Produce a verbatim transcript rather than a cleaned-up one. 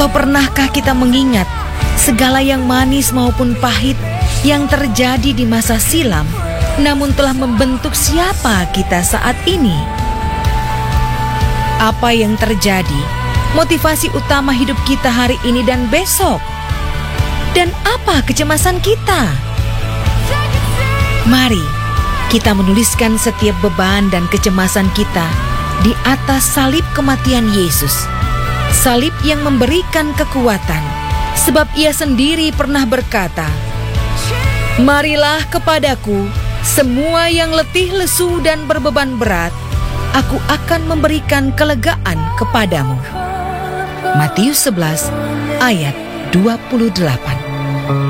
Atau pernahkah kita mengingat segala yang manis maupun pahit yang terjadi di masa silam, namun telah membentuk siapa kita saat ini? Apa yang terjadi, motivasi utama hidup kita hari ini dan besok? Dan apa kecemasan kita? Mari kita menuliskan setiap beban dan kecemasan kita di atas salib kematian Yesus. Salib yang memberikan kekuatan, sebab Ia sendiri pernah berkata, "Marilah kepadaku semua yang letih lesu dan berbeban berat, aku akan memberikan kelegaan kepadamu." Matius sebelas ayat dua puluh delapan.